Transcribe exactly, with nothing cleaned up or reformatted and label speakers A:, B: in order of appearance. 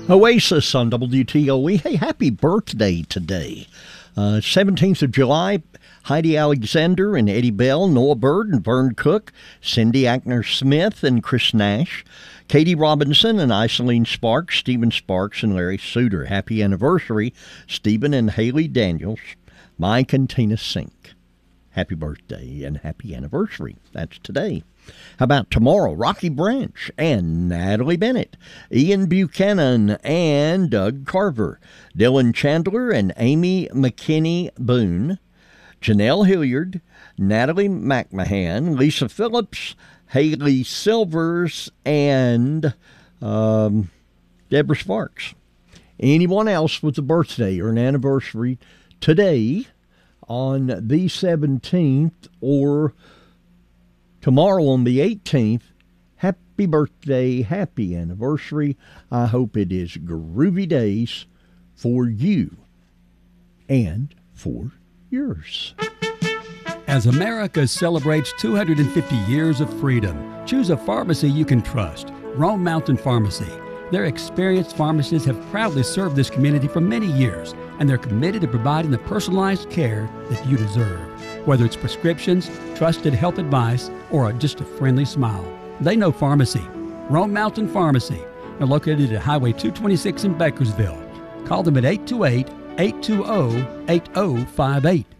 A: Oasis on W T O E. Hey, happy birthday today. Uh, seventeenth of July, Heidi Alexander and Eddie Bell, Noah Bird and Vern Cook, Cindy Ackner-Smith and Chris Nash, Katie Robinson and Iceline Sparks, Stephen Sparks and Larry Suter. Happy anniversary, Stephen and Haley Daniels, Mike and Tina Sink. Happy birthday and happy anniversary. That's today. How about tomorrow? Rocky Branch and Natalie Bennett, Ian Buchanan and Doug Carver, Dylan Chandler and Amy McKinney Boone, Janelle Hilliard, Natalie McMahon, Lisa Phillips, Haley Silvers, and um, Deborah Sparks. Anyone else with a birthday or an anniversary today on the seventeenth or tomorrow on the eighteenth, happy birthday, happy anniversary. I hope it is groovy days for you and for yours.
B: As America celebrates two hundred fifty years of freedom, choose a pharmacy you can trust. Rome Mountain Pharmacy. Their experienced pharmacists have proudly served this community for many years, and they're committed to providing the personalized care that you deserve. Whether it's prescriptions, trusted health advice, or just a friendly smile, they know pharmacy. Rome Mountain Pharmacy. They're located at Highway two twenty-six in Bakersville. Call them at eight two eight, eight two zero, eight zero five eight.